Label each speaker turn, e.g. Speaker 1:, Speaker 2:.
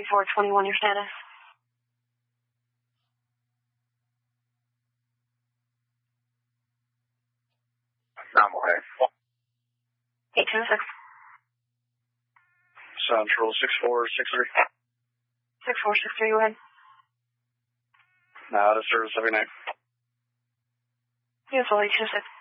Speaker 1: 3421, your status.
Speaker 2: Nominal head.
Speaker 1: 826.
Speaker 2: Central 6463.
Speaker 1: 6463, go ahead.
Speaker 2: Now to service every night.
Speaker 1: Universal 826.